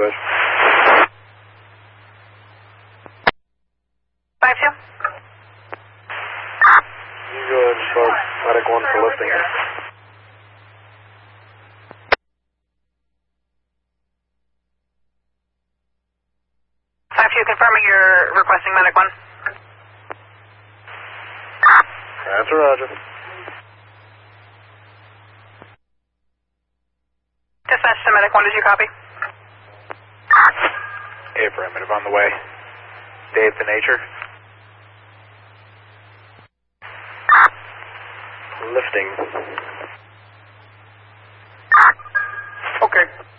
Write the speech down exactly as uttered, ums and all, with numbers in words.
switch. five two. You go ahead and start medic one for lifting. five two, confirming you're requesting medic one. That's a roger. Dispatch to medic one, did you copy? Affirmative, on the way. Dave the nature. Lifting. Okay.